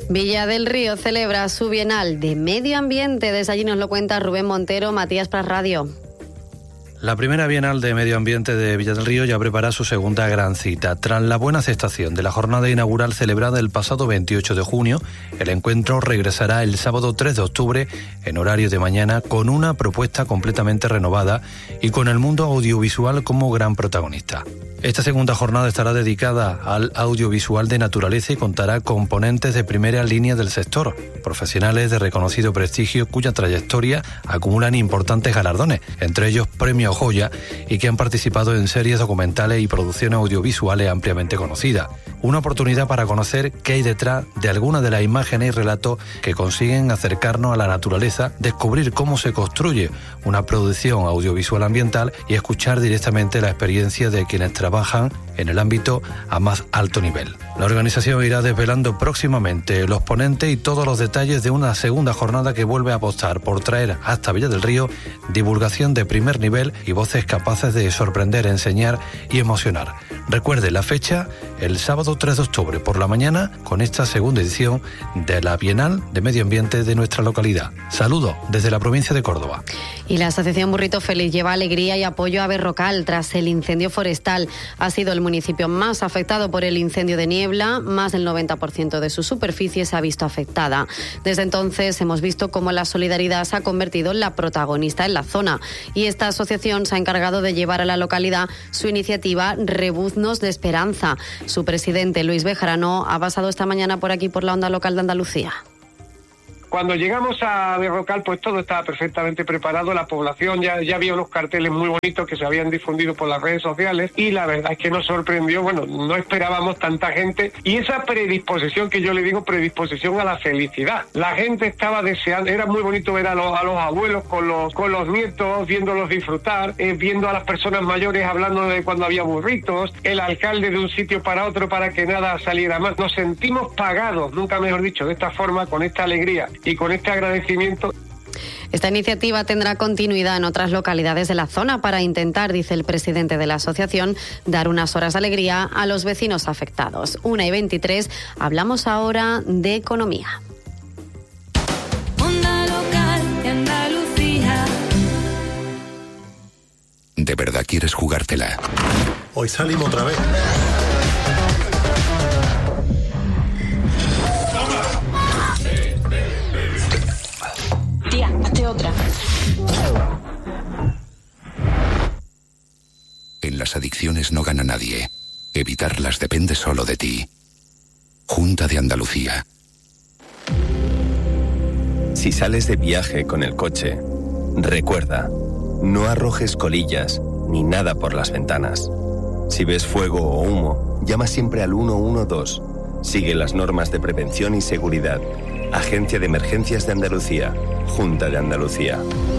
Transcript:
Villa del Río celebra su Bienal de Medio Ambiente. Desde allí nos lo cuenta Rubén Montero, Matías Pras Radio. La primera Bienal de Medio Ambiente de Villa del Río ya prepara su segunda gran cita. Tras la buena aceptación de la jornada inaugural celebrada el pasado 28 de junio, el encuentro regresará el sábado 3 de octubre en horario de mañana con una propuesta completamente renovada y con el mundo audiovisual como gran protagonista. Esta segunda jornada estará dedicada al audiovisual de naturaleza y contará con ponentes de primera línea del sector, profesionales de reconocido prestigio cuya trayectoria acumulan importantes galardones, entre ellos Premio Joya, y que han participado en series documentales y producciones audiovisuales ampliamente conocidas. Una oportunidad para conocer qué hay detrás de algunas de las imágenes y relatos que consiguen acercarnos a la naturaleza, descubrir cómo se construye una producción audiovisual ambiental y escuchar directamente la experiencia de quienes trabajan en el ámbito a más alto nivel. La organización irá desvelando próximamente los ponentes y todos los detalles de una segunda jornada que vuelve a apostar por traer hasta Villa del Río divulgación de primer nivel y voces capaces de sorprender, enseñar y emocionar. Recuerde la fecha, el sábado 3 de octubre por la mañana, con esta segunda edición de la Bienal de Medio Ambiente de nuestra localidad. Saludos desde la provincia de Córdoba. Y la Asociación Burrito Feliz lleva alegría y apoyo a Berrocal tras el incendio forestal. Ha sido el municipio más afectado por el incendio de niebla, más del 90% de su superficie se ha visto afectada. Desde entonces hemos visto cómo la solidaridad se ha convertido en la protagonista en la zona y esta asociación se ha encargado de llevar a la localidad su iniciativa Rebuznos de Esperanza. Su presidente, Luis Bejarano, ha pasado esta mañana por aquí por la onda local de Andalucía. Cuando llegamos a Berrocal, pues todo estaba perfectamente preparado, la población ya había unos carteles muy bonitos que se habían difundido por las redes sociales y la verdad es que nos sorprendió, no esperábamos tanta gente y esa predisposición que yo le digo, predisposición a la felicidad. La gente estaba deseando, era muy bonito ver a los abuelos con los nietos, viéndolos disfrutar, viendo a las personas mayores hablando de cuando había burritos, el alcalde de un sitio para otro para que nada saliera mal. Nos sentimos pagados, nunca mejor dicho, de esta forma, con esta alegría y con este agradecimiento. Esta iniciativa tendrá continuidad en otras localidades de la zona para intentar, dice el presidente de la asociación, dar unas horas de alegría a los vecinos afectados. 1:23, hablamos ahora de economía. Onda local de Andalucía. ¿De verdad quieres jugártela? Hoy salimos otra vez. Tía, hazte otra. En las adicciones no gana nadie. Evitarlas depende solo de ti. Junta de Andalucía. Si sales de viaje con el coche, recuerda, no arrojes colillas ni nada por las ventanas. Si ves fuego o humo, llama siempre al 112. Sigue las normas de prevención y seguridad. Agencia de Emergencias de Andalucía. Junta de Andalucía.